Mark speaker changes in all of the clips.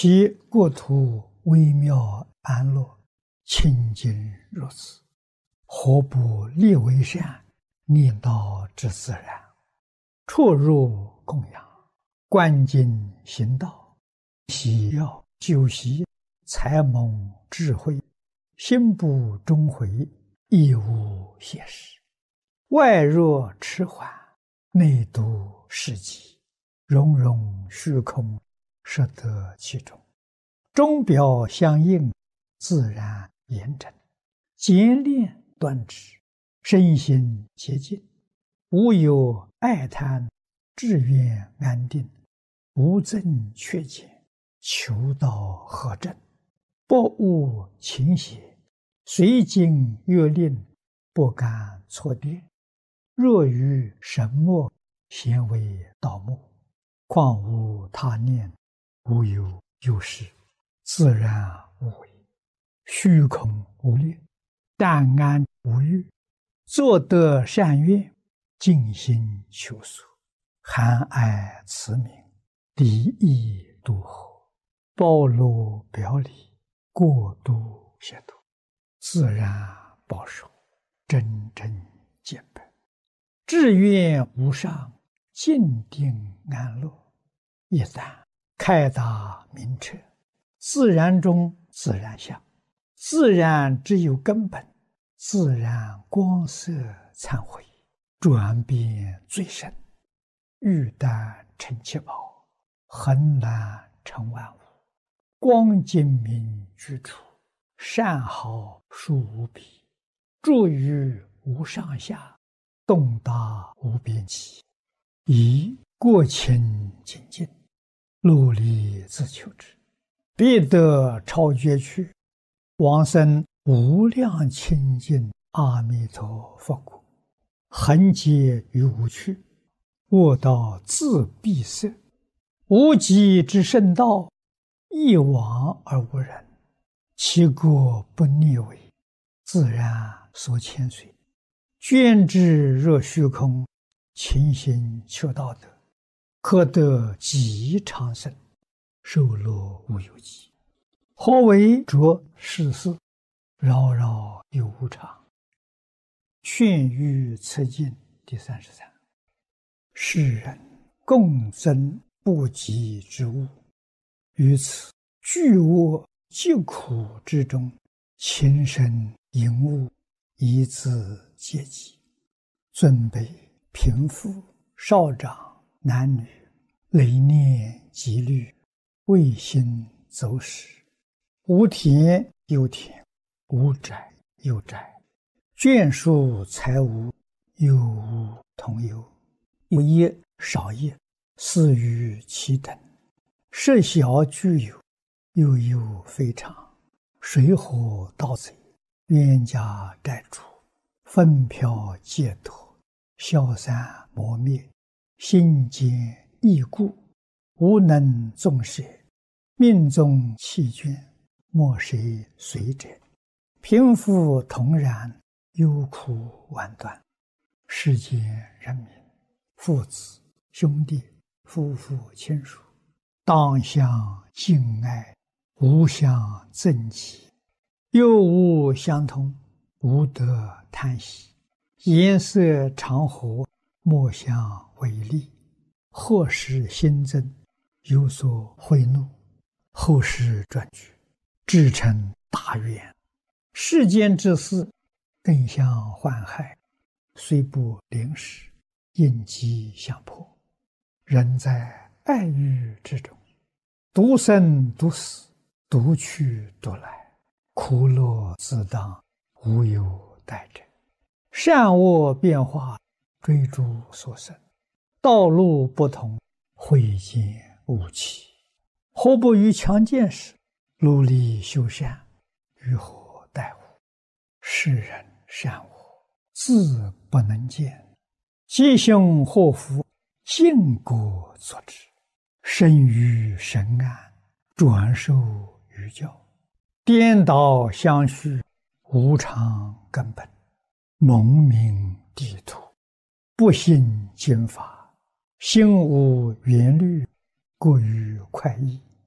Speaker 1: 其国土微妙安乐，清净如此，何不立为善，逆道之自然？出入供养，观经行道，喜要修习，才蒙智慧，心不终回，亦无邪实。外若迟缓，内度世极，融融虚空，摄得其中。钟表相应，自然严整，简练端直，身心洁净，无有爱贪，志愿安定，无增缺减，求道合正，不误情邪，随经越令，不敢错颠。若于神默，咸为道默，况无他念，无有有事，自然无为，虚空无念，淡安无欲，作得善愿，尽心求索，含爱慈悯，离意度合，包罗表里，过度协度，自然保守，真正见本，志愿无上，静定安乐。一旦开达明彻，自然中自然相，自然只有根本，自然光色忏悔，转变最深，玉丹成七宝，恒然成万物，光精明居处，善好殊无比，住于无上下，动达无边际，以过清精进，努力自求之，必得超绝去，往生无量清净阿弥陀佛国，恒劫于无趣，卧道自闭塞，无极之圣道，一往而无人，其国不逆违，自然所牵随，捐之若虚空，勤行求道德，可得极长生，寿乐无有极。何为着世事，扰扰有无常。劝喻此经第33。世人共增不及之物，于此巨恶疾苦之中，情深淫恶，以自阶级，尊卑贫富少长男女，累念积虑，未心走失，无田有田，无宅有宅，眷属财物，有无同有，有业少业，似于其等，设小具有，又有非常，水火盗贼，冤家债主，纷飘戒脱，消散磨灭，心坚易故，无能纵舍，命中弃眷，莫谁随者，贫富同然，忧苦万端。世间人民，父子兄弟，夫妇亲属，当相敬爱，无相憎忌，又无相同，无得贪喜，颜色常和，莫相违逆，或使心增，有所悔怒，后世转举，至成大愿。世间之事，更相患害，虽不临时，应机相迫。人在爱欲之中，独生独死，独去独来，苦乐自当，无有待者。善恶变化，追逐所生，道路不同，慧见无期。何不于强健时，努力修善，于何待乎？世人善恶，自不能见，吉凶祸福，尽果作之。生于神安，转受于教，颠倒相续，无常根本，蒙名地土，不信经法，心无缘虑，过于快意，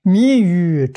Speaker 1: 迷于